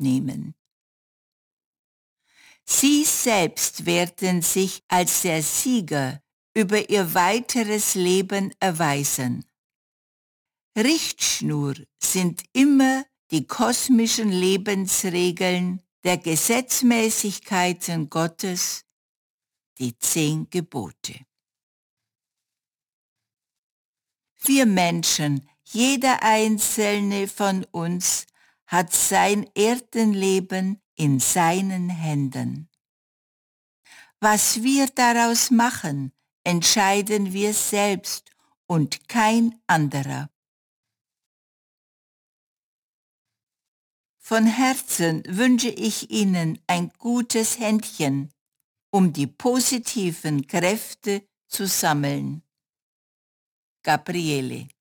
nehmen. Sie selbst werden sich als der Sieger über ihr weiteres Leben erweisen. Richtschnur sind immer die kosmischen Lebensregeln der Gesetzmäßigkeiten Gottes, die 10 Gebote. Wir Menschen, jeder einzelne von uns, hat sein Erdenleben in seinen Händen. Was wir daraus machen, entscheiden wir selbst und kein anderer. Von Herzen wünsche ich Ihnen ein gutes Händchen, um die positiven Kräfte zu sammeln. Gabriele.